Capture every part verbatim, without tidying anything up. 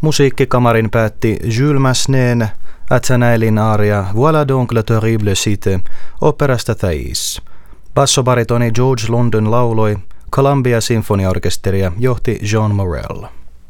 Musiikkikamarin päätti Jules Massenet'n Athanaelin aaria Voilà donc la terrible cité operasta Thais. Bassobaritoni George London lauloi, Columbia Sinfoniaorkesteria johti John Morell.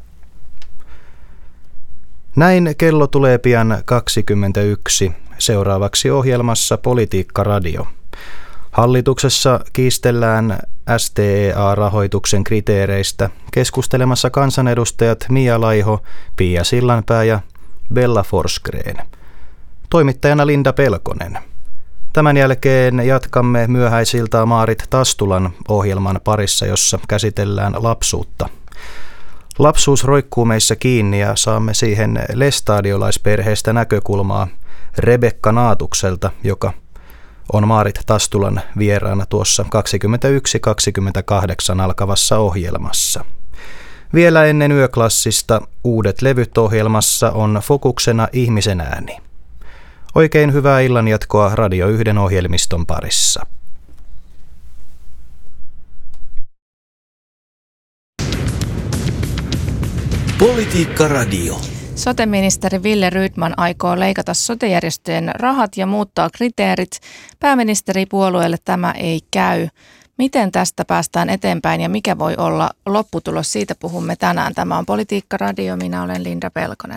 Näin kello tulee pian kaksikymmentäyksi. Seuraavaksi ohjelmassa Politiikka Radio. Hallituksessa kiistellään S T E A-rahoituksen kriteereistä keskustelemassa kansanedustajat Mia Laiho, Pia Sillanpää ja Bella Forsgren. Toimittajana Linda Pelkonen. Tämän jälkeen jatkamme myöhäisiltaa Maarit Tastulan ohjelman parissa, jossa käsitellään lapsuutta. Lapsuus roikkuu meissä kiinni ja saamme siihen lestadiolaisperheestä näkökulmaa Rebekka Naatukselta, joka on Maarit Tastulan vieraana tuossa kaksikymmentäyksi kaksikymmentäkahdeksan alkavassa ohjelmassa. Vielä ennen yöklassista Uudet levyt ohjelmassa on fokuksena ihmisen ääni. Oikein hyvää illanjatkoa Radio yhden ohjelmiston parissa. Politiikka Radio. Sote-ministeri Wille Rydman aikoo leikata sote-järjestöjen rahat ja muuttaa kriteerit. Pääministeripuolueelle tämä ei käy. Miten tästä päästään eteenpäin ja mikä voi olla lopputulos? Siitä puhumme tänään. Tämä on Politiikka Radio. Minä olen Linda Pelkonen.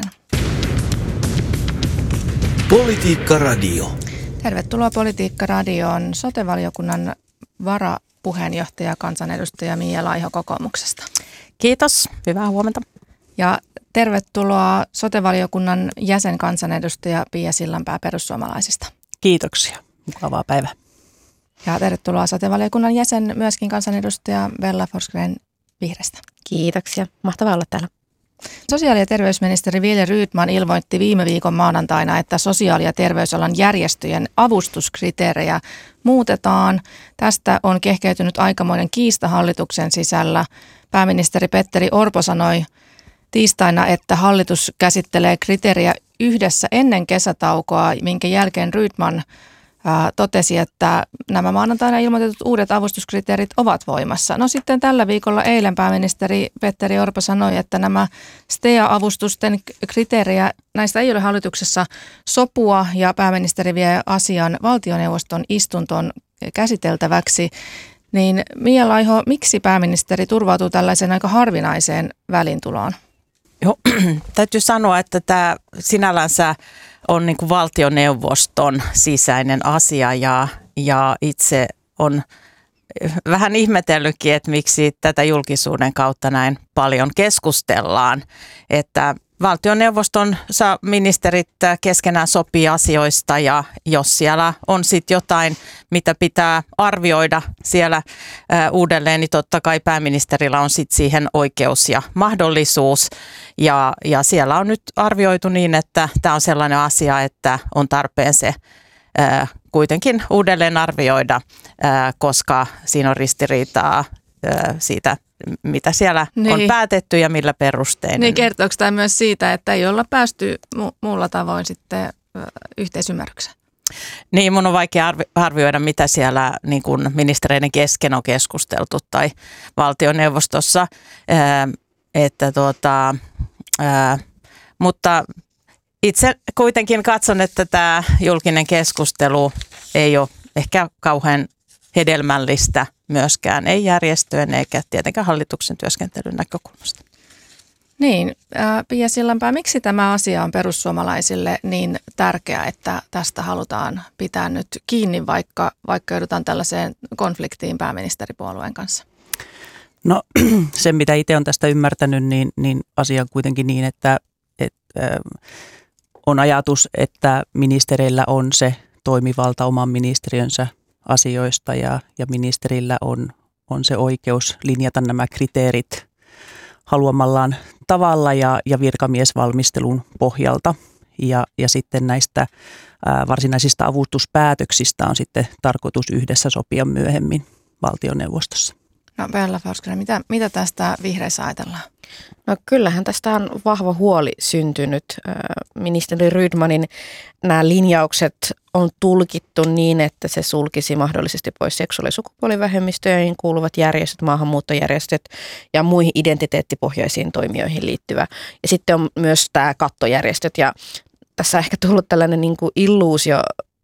Politiikka Radio. Tervetuloa Politiikka Radioon sote-valiokunnan varapuheenjohtaja, kansanedustaja Mia Laiho kokoomuksesta. Kiitos. Hyvää huomenta. Ja tervetuloa sote-valiokunnan jäsenkansanedustaja Pia Sillanpää perussuomalaisista. Kiitoksia. Mukavaa päivää. Ja tervetuloa sote-valiokunnan jäsen myöskin kansanedustaja Bella Forsgren Vihreästä. Kiitoksia. Mahtavaa olla täällä. Sosiaali- ja terveysministeri Wille Rydman ilmoitti viime viikon maanantaina, että sosiaali- ja terveysalan järjestöjen avustuskriteerejä muutetaan. Tästä on kehkeytynyt aikamoinen kiista hallituksen sisällä. Pääministeri Petteri Orpo sanoi tiistaina, että hallitus käsittelee kriteeriä yhdessä ennen kesätaukoa, minkä jälkeen Rydman ää, totesi, että nämä maanantaina ilmoitetut uudet avustuskriteerit ovat voimassa. No sitten tällä viikolla eilen pääministeri Petteri Orpo sanoi, että nämä S T E A-avustusten kriteeriä, näistä ei ole hallituksessa sopua ja pääministeri vie asian valtioneuvoston istuntoon käsiteltäväksi. Niin Mia Laiho, miksi pääministeri turvautuu tällaiseen aika harvinaiseen välintuloon? Joo, täytyy sanoa, että tämä sinällänsä on niin kuin valtioneuvoston sisäinen asia ja, ja itse on vähän ihmetellytkin, että miksi tätä julkisuuden kautta näin paljon keskustellaan, että valtioneuvoston ministerit keskenään sopii asioista ja jos siellä on sitten jotain, mitä pitää arvioida siellä uudelleen, niin totta kai pääministerillä on sitten siihen oikeus ja mahdollisuus. Ja, ja siellä on nyt arvioitu niin, että tämä on sellainen asia, että on tarpeen se ää, kuitenkin uudelleen arvioida, ää, koska siinä on ristiriitaa ää, siitä, mitä siellä niin on päätetty ja millä perustein. Niin kertooko tämä myös siitä, että ei olla päästy mu- muulla tavoin sitten yhteisymmärrykseen? Niin, mun on vaikea arvioida, mitä siellä niin kuin ministereiden kesken on keskusteltu tai valtioneuvostossa, ää, että tuota, ää, mutta itse kuitenkin katson, että tämä julkinen keskustelu ei ole ehkä kauhean hedelmällistä myöskään, ei järjestöjen eikä tietenkään hallituksen työskentelyn näkökulmasta. Niin, äh, Pia Sillanpää, miksi tämä asia on perussuomalaisille niin tärkeä, että tästä halutaan pitää nyt kiinni, vaikka, vaikka joudutaan tällaiseen konfliktiin pääministeripuolueen kanssa? No sen, mitä itse olen tästä ymmärtänyt, niin, niin asia on kuitenkin niin, että, että on ajatus, että ministereillä on se toimivalta oman ministeriönsä asioista ja, ja ministerillä on, on se oikeus linjata nämä kriteerit haluamallaan tavalla ja, ja virkamiesvalmistelun pohjalta. Ja, ja sitten näistä ää, varsinaisista avustuspäätöksistä on sitten tarkoitus yhdessä sopia myöhemmin valtioneuvostossa. No Bella Forsgren, mitä, mitä tästä vihreissä ajatellaan? No kyllähän tästä on vahva huoli syntynyt. Ministeri Rydmanin nämä linjaukset on tulkittu niin, että se sulkisi mahdollisesti pois seksuaali- ja sukupuolivähemmistöihin kuuluvat järjestöt, maahanmuuttojärjestöt ja muihin identiteettipohjaisiin toimijoihin liittyvä. Ja sitten on myös tämä kattojärjestöt ja tässä on ehkä tullut tällainen niin kuin illuusio,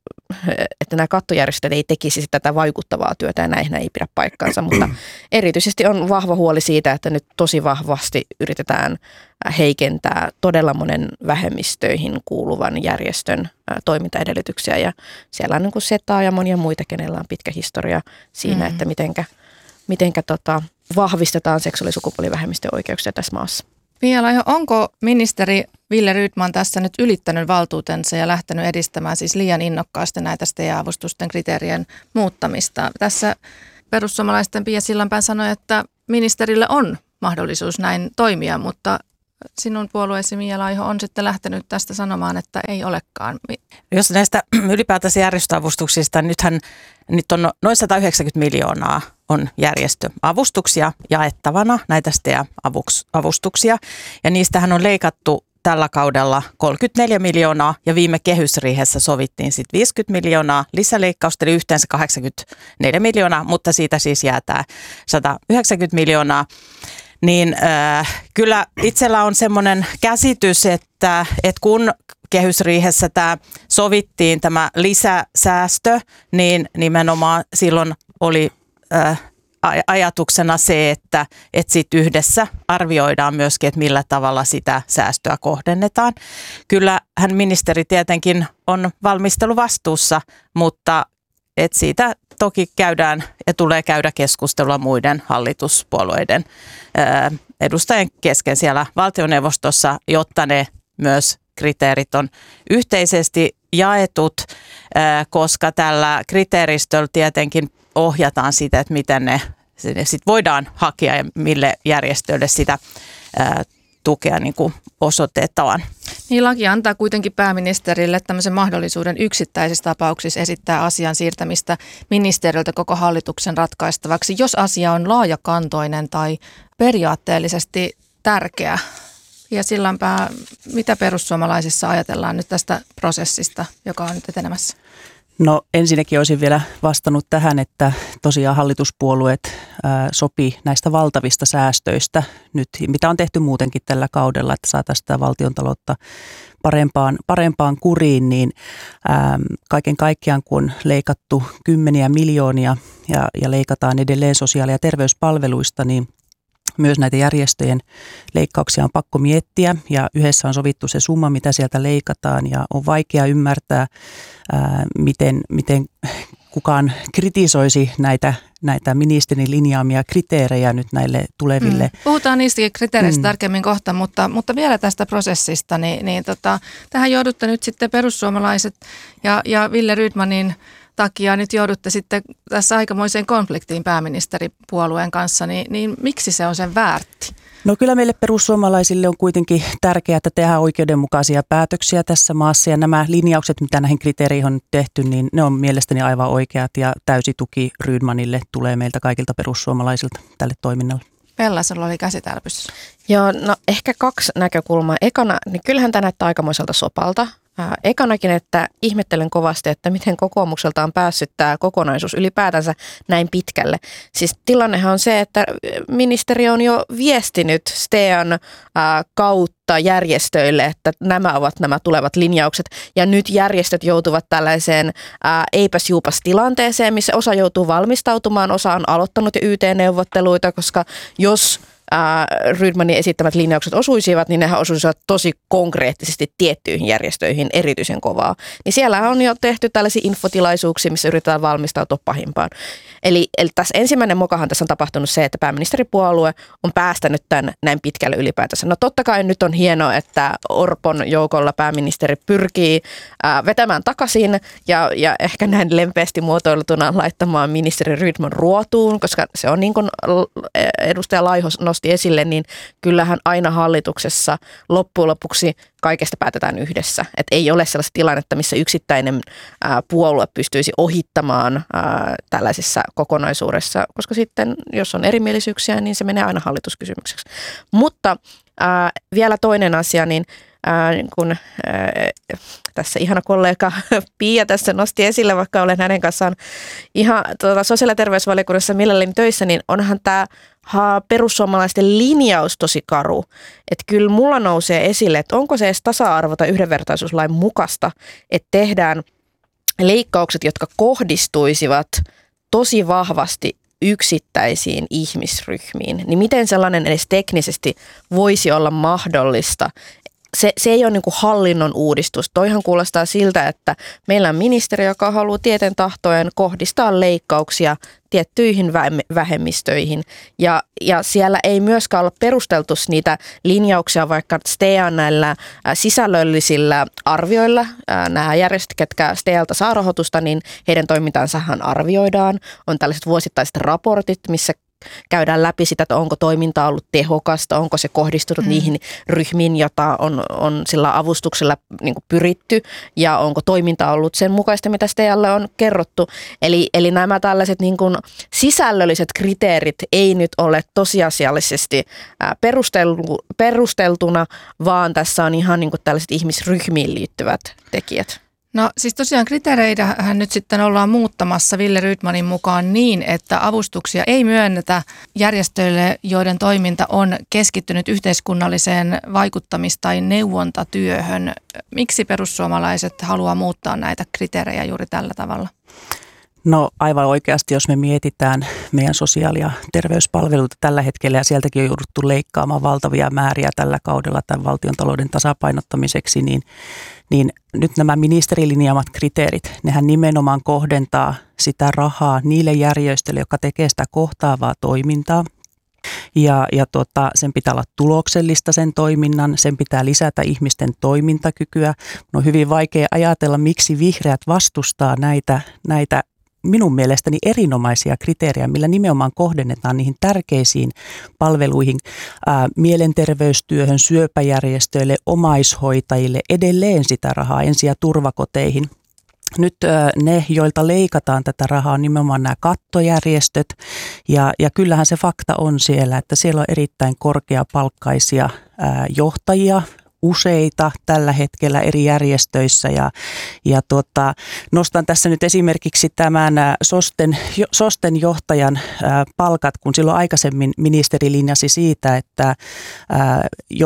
että nämä kattojärjestöt ei tekisi tätä vaikuttavaa työtä ja näihin ei pidä paikkaansa, mutta erityisesti on vahva huoli siitä, että nyt tosi vahvasti yritetään heikentää todella monen vähemmistöihin kuuluvan järjestön toimintaedellytyksiä ja siellä on niin kuin SETA ja monia muita, kenellä on pitkä historia siinä, mm. että mitenkä, mitenkä tota, vahvistetaan seksuaali- ja sukupuolivähemmistöjen oikeuksia tässä maassa. Pia Laiho, onko ministeri Wille Rydman tässä nyt ylittänyt valtuutensa ja lähtenyt edistämään siis liian innokkaasti näitä S T E-avustusten kriteerien muuttamista? Tässä perussuomalaisten Pia Sillanpää sanoi, että ministerille on mahdollisuus näin toimia, mutta sinun puolueesi Mia Laiho on sitten lähtenyt tästä sanomaan, että ei olekaan. Jos näistä ylipäätänsä järjestöavustuksista, nythän nyt on noin sata yhdeksänkymmentä miljoonaa on järjestöavustuksia jaettavana, näitä S T E-avustuksia, ja niistähän on leikattu tällä kaudella kolmekymmentäneljä miljoonaa ja viime kehysriihessä sovittiin sitten viisikymmentä miljoonaa lisäleikkausta, eli yhteensä kahdeksankymmentäneljä miljoonaa, mutta siitä siis jää tämä sata yhdeksänkymmentä miljoonaa. Niin äh, kyllä itsellä on semmoinen käsitys, että, että kun kehysriihessä tämä sovittiin tämä lisäsäästö, niin nimenomaan silloin oli äh, ajatuksena se, että, että sit yhdessä arvioidaan myöskin, että millä tavalla sitä säästöä kohdennetaan. Kyllähän ministeri tietenkin on valmisteluvastuussa, mutta et siitä toki käydään ja tulee käydä keskustelua muiden hallituspuolueiden ää, edustajien kesken siellä valtioneuvostossa, jotta ne myös kriteerit on yhteisesti jaetut, ää, koska tällä kriteeristöllä tietenkin ohjataan sitä, että miten ne sit voidaan hakea ja mille järjestöille sitä ää, tukea niin kuin osoitetaan. Niin, laki antaa kuitenkin pääministerille tämmöisen mahdollisuuden yksittäisissä tapauksissa esittää asian siirtämistä ministeriöltä koko hallituksen ratkaistavaksi, jos asia on laajakantoinen tai periaatteellisesti tärkeä. Ja Sillanpää, mitä perussuomalaisissa ajatellaan nyt tästä prosessista, joka on nyt etenemässä? No ensinnäkin olisin vielä vastannut tähän, että tosiaan hallituspuolueet ää, sopii näistä valtavista säästöistä nyt, mitä on tehty muutenkin tällä kaudella, että saataisiin sitä valtiontaloutta parempaan, parempaan kuriin, niin ää, kaiken kaikkiaan kun on leikattu kymmeniä miljoonia ja, ja leikataan edelleen sosiaali- ja terveyspalveluista, niin myös näitä järjestöjen leikkauksia on pakko miettiä ja yhdessä on sovittu se summa, mitä sieltä leikataan ja on vaikea ymmärtää, ää, miten, miten kukaan kritisoisi näitä, näitä ministerin linjaamia kriteerejä nyt näille tuleville. Mm. Puhutaan niistäkin kriteereistä mm. tarkemmin kohta, mutta, mutta vielä tästä prosessista, niin, niin tota, tähän joudutte nyt sitten perussuomalaiset ja, ja Wille Rydmanin takia nyt joudutte sitten tässä aikamoiseen konfliktiin pääministeripuolueen kanssa, niin, niin miksi se on sen väärti? No kyllä meille perussuomalaisille on kuitenkin tärkeää, että tehdään oikeudenmukaisia päätöksiä tässä maassa ja nämä linjaukset, mitä näihin kriteereihin on tehty, niin ne on mielestäni aivan oikeat ja täysi tuki Rydmanille tulee meiltä kaikilta perussuomalaisilta tälle toiminnalle. Pella, sulla oli käsi täällä pystyssä. Joo, no ehkä kaksi näkökulmaa. Ekana, niin kyllähän tämä näyttää aikamoiselta sopalta. Ää, ekanakin, että ihmettelen kovasti, että miten kokoomukselta on päässyt tämä kokonaisuus ylipäätänsä näin pitkälle. Siis tilannehan on se, että ministeri on jo viestinyt STEAn ää, kautta järjestöille, että nämä ovat nämä tulevat linjaukset. Ja nyt järjestöt joutuvat tällaiseen ää, eipäs juupas tilanteeseen, missä osa joutuu valmistautumaan, osa on aloittanut jo Y T-neuvotteluita, koska jos Rydmanin esittämät linjaukset osuisivat, niin nehän osuisivat tosi konkreettisesti tiettyihin järjestöihin erityisen kovaa. Niin siellä on jo tehty tällaisia infotilaisuuksia, missä yritetään valmistautua pahimpaan. Eli, eli tässä ensimmäinen mokahan tässä on tapahtunut se, että pääministeripuolue on päästänyt tämän näin pitkälle ylipäätänsä. No totta kai nyt on hienoa, että Orpon joukolla pääministeri pyrkii ää, vetämään takaisin ja, ja ehkä näin lempeästi muotoiltuna laittamaan ministeri Rydman ruotuun, koska se on niin kuin edustaja Laiho nosti nosti esille, niin kyllähän aina hallituksessa loppujen lopuksi kaikesta päätetään yhdessä. Et ei ole sellaista tilannetta, missä yksittäinen ää, puolue pystyisi ohittamaan ää, tällaisessa kokonaisuudessa, koska sitten jos on erimielisyyksiä, niin se menee aina hallituskysymykseksi. Mutta ää, vielä toinen asia, niin Ää, niin kun, ää, tässä ihana kollega Pia tässä nosti esille, vaikka olen hänen kanssaan ihan tuota, sosiaali- ja terveysvaliokunnassa mielelläni töissä, niin onhan tämä perussuomalaisten linjaus tosi karu. Että kyllä mulla nousee esille, että onko se edes tasa-arvo- tai yhdenvertaisuuslain mukaista, että tehdään leikkaukset, jotka kohdistuisivat tosi vahvasti yksittäisiin ihmisryhmiin. Niin miten sellainen edes teknisesti voisi olla mahdollista? Se, se ei ole niin kuin hallinnon uudistus. Toihan kuulostaa siltä, että meillä on ministeri, joka haluaa tieten tahtojen kohdistaa leikkauksia tiettyihin vähemmistöihin. Ja, ja siellä ei myöskään ole perusteltu niitä linjauksia vaikka STEAn näillä sisällöllisillä arvioilla. Nämä järjestöt, ketkä STEAlta saa rahoitusta, niin heidän toimintansahan arvioidaan. On tällaiset vuosittaiset raportit, missä käydään läpi sitä, että onko toiminta ollut tehokasta, onko se kohdistunut mm. niihin ryhmiin, jota on, on sillä avustuksella niin kuin pyritty, ja onko toiminta ollut sen mukaista, mitä STEAlle on kerrottu. Eli, eli nämä tällaiset niin kuin sisällölliset kriteerit ei nyt ole tosiasiallisesti perusteltu, perusteltuna, vaan tässä on ihan niin kuin tällaiset ihmisryhmiin liittyvät tekijät. No siis tosiaan kriteereitähän nyt sitten ollaan muuttamassa Wille Rydmanin mukaan niin, että avustuksia ei myönnetä järjestöille, joiden toiminta on keskittynyt yhteiskunnalliseen vaikuttamis- tai neuvontatyöhön. Miksi perussuomalaiset haluaa muuttaa näitä kriteerejä juuri tällä tavalla? No aivan oikeasti, jos me mietitään meidän sosiaali- ja terveyspalveluita tällä hetkellä, ja sieltäkin on jouduttu leikkaamaan valtavia määriä tällä kaudella tämän valtiontalouden tasapainottamiseksi, niin, niin nyt nämä ministerilinjaamat kriteerit, nehän nimenomaan kohdentaa sitä rahaa niille järjestöille, jotka tekee sitä kohtaavaa toimintaa. Ja, ja tota, sen pitää olla tuloksellista sen toiminnan, sen pitää lisätä ihmisten toimintakykyä. On hyvin vaikea ajatella, miksi vihreät vastustaa näitä, näitä minun mielestäni erinomaisia kriteerejä, millä nimenomaan kohdennetaan niihin tärkeisiin palveluihin, ää, mielenterveystyöhön, syöpäjärjestöille, omaishoitajille, edelleen sitä rahaa, ensi- ja turvakoteihin. Nyt ne, joilta leikataan tätä rahaa, on nimenomaan nämä kattojärjestöt, ja, ja kyllähän se fakta on siellä, että siellä on erittäin korkeapalkkaisia ää, johtajia, useita tällä hetkellä eri järjestöissä, ja, ja tota, nostan tässä nyt esimerkiksi tämän SOSTEn, SOSTEn johtajan ää, palkat, kun silloin aikaisemmin ministeri linjasi siitä, että ää,